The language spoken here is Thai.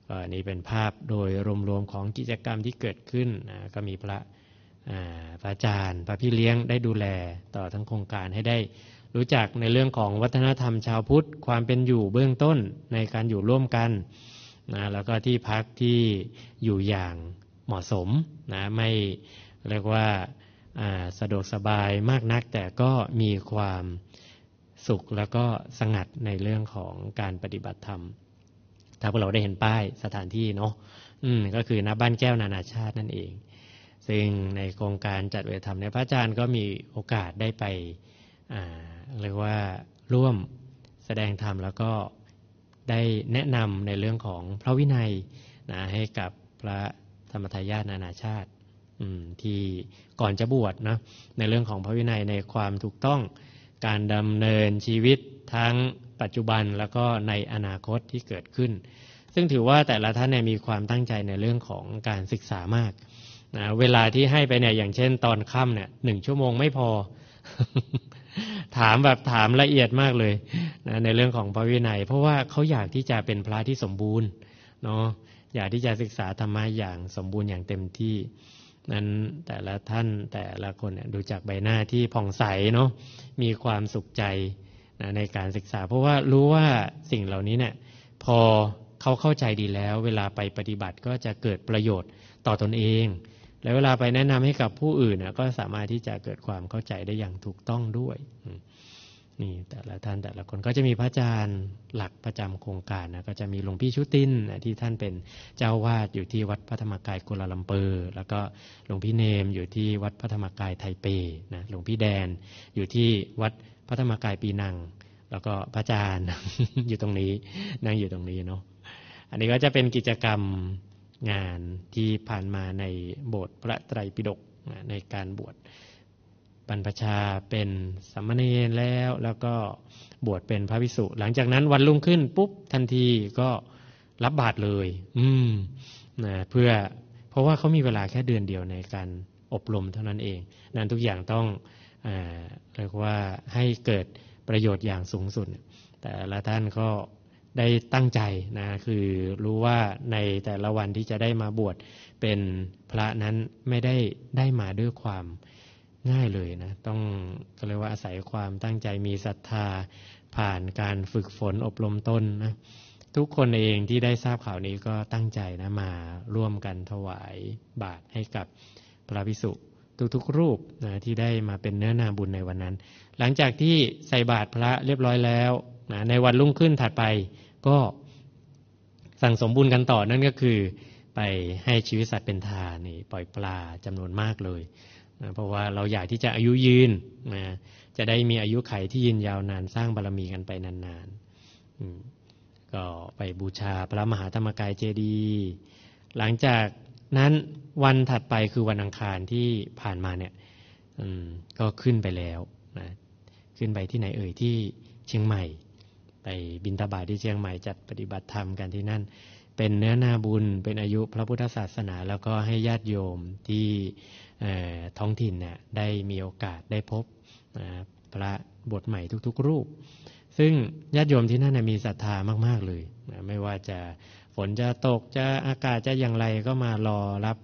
ก็นี่เป็นภาพโดยรวมๆของกิจกรรมที่เกิดขึ้นนะก็มีพระอาจารย์พระพี่เลี้ยงได้ดูแลต่อทั้งโครงการให้ได้รู้จักในเรื่องของวัฒนธรรมชาวพุทธความเป็นอยู่เบื้องต้นในการอยู่ร่วมกันนะแล้วก็ที่พักที่อยู่อย่างเหมาะสมนะไม่เรียกว่าสะดวกสบายมากนักแต่ก็มีความสุขแล้วก็สงัดในเรื่องของการปฏิบัติธรรมถ้าพวกเราได้เห็นป้ายสถานที่เนาะก็คือณบ้านแก้วนานาชาตินั่นเองซึ่งในโครงการจัดเวทธรรมในพระอาจารย์ก็มีโอกาสได้ไปเรียกว่าร่วมแสดงธรรมแล้วก็ได้แนะนำในเรื่องของพระวินัยนะให้กับพระธรรมทายาทนานาชาติที่ก่อนจะบวชนะในเรื่องของพระวินัยในความถูกต้องการดำเนินชีวิตทั้งปัจจุบันแล้วก็ในอนาคตที่เกิดขึ้นซึ่งถือว่าแต่ละท่านเนี่ยมีความตั้งใจในเรื่องของการศึกษามากนะเวลาที่ให้ไปเนี่ยอย่างเช่นตอนค่ำเนี่ย1 ชั่วโมงไม่พอ ถามละเอียดมากเลยนะในเรื่องของพระวินัยเพราะว่าเขาอยากที่จะเป็นพระที่สมบูรณ์เนาะอยากที่จะศึกษาธรรมะอย่างสมบูรณ์อย่างเต็มที่นั้นแต่ละท่านแต่ละคนเนี่ยดูจากใบหน้าที่ผ่องใสเนาะมีความสุขใจนะในการศึกษาเพราะว่ารู้ว่าสิ่งเหล่านี้เนี่ยพอเขาเข้าใจดีแล้วเวลาไปปฏิบัติก็จะเกิดประโยชน์ต่อตนเองและเวลาไปแนะนำให้กับผู้อื่นก็สามารถที่จะเกิดความเข้าใจได้อย่างถูกต้องด้วยนี่แต่ละท่านแต่ละคนก็จะมีพระอาจารย์หลักประจำโครงการนะก็จะมีหลวงพี่ชุตินที่ท่านเป็นเจ้าวาดอยู่ที่วัดพระธรรมกายกัวลาลัมเปอร์แล้วก็หลวงพี่เนมอยู่ที่วัดพระธรรมกายไทเปนะหลวงพี่แดนอยู่ที่วัดพระธรรมกายปีนังแล้วก็พระอาจารย์ อยู่ตรงนี้นั่งอยู่ตรงนี้เนาะอันนี้ก็จะเป็นกิจกรรมงานที่ผ่านมาในโบสถ์พระไตรปิฎกในการบวชบรรพชาเป็นสามเณรแล้วก็บวชเป็นพระภิกษุหลังจากนั้นวันรุ่งขึ้นปุ๊บทันทีก็รับบาตรเลยนะเพราะว่าเขามีเวลาแค่เดือนเดียวในการอบรมเท่านั้นเองนั้นทุกอย่างต้องเรียกว่าให้เกิดประโยชน์อย่างสูงสุดแต่ละท่านก็ได้ตั้งใจนะคือรู้ว่าในแต่ละวันที่จะได้มาบวชเป็นพระนั้นไม่ได้มาด้วยความง่ายเลยนะต้องก็เรียกว่าอาศัยความตั้งใจมีศรัทธาผ่านการฝึกฝนอบรมตนนะทุกคนเองที่ได้ทราบข่าวนี้ก็ตั้งใจนะมาร่วมกันถวายบาตรให้กับพระภิกษุทุกๆรูปนะที่ได้มาเป็นเนื้อนาบุญในวันนั้นหลังจากที่ใส่บาตรพระเรียบร้อยแล้วนะในวันรุ่งขึ้นถัดไปก็สั่งสมบุญกันต่อนั่นก็คือไปให้ชีวิตสัตว์เป็นทานนี่ปล่อยปลาจำนวนมากเลยนะเพราะว่าเราอยากที่จะอายุยืนนะจะได้มีอายุขัยที่ยืนยาวนานสร้างบารมีกันไปนานๆก็ไปบูชาพระมหาธรรมกายเจดีย์หลังจากนั้นวันถัดไปคือวันอังคารที่ผ่านมาเนี่ยก็ขึ้นไปแล้วนะขึ้นไปที่ไหนเอ่ยที่เชียงใหม่ไปบิณฑบาตที่เชียงใหม่จัดปฏิบัติธรรมกันที่นั่นเป็นเนื้อนาบุญเป็นอายุพระพุทธศาสนาแล้วก็ให้ญาติโยมที่ท้องถิ่นเนี่ยได้มีโอกาสได้พบพระบวชใหม่ทุกๆรูปซึ่งญาติโยมที่นั่นมีศรัทธามากๆเลยไม่ว่าจะฝนจะตกจะอากาศจะอย่างไรก็มารอรับ